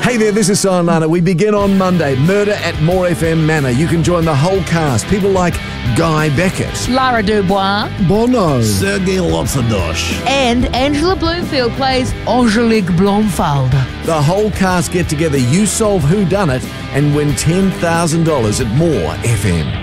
Hey there, this is Silent Lana. We begin on Monday. Murder at More FM Manor. You can join the whole cast. People like Guy Beckett, Lara Dubois, Bono, Sergei Lotsadosh. and Angela Bloomfield plays Angelique Blomfield. The whole cast get together. You solve whodunit and win $10,000 at More FM.